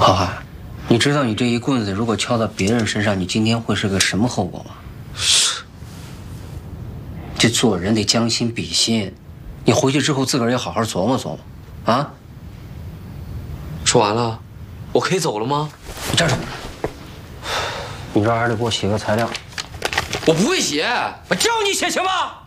浩瀚，你知道你这一棍子如果敲到别人身上，你今天会是个什么后果吗？ 是。 这做人得将心比心，你回去之后自个儿也好好琢磨琢磨，啊？ 说完了，我可以走了吗？ 你站住！你这还得给我写个材料。 我不会写。 我叫你写行吗？